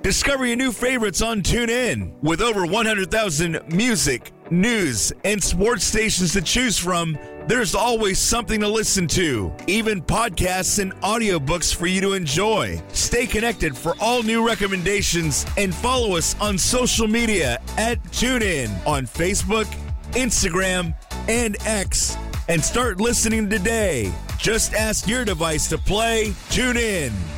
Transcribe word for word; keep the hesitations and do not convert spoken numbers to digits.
Discover your new favorites on TuneIn. With over one hundred thousand music, news, and sports stations to choose from, there's always something to listen to, even podcasts and audiobooks for you to enjoy. Stay connected for all new recommendations and follow us on social media at TuneIn on Facebook, Instagram, and X, and start listening today. Just ask your device to play TuneIn.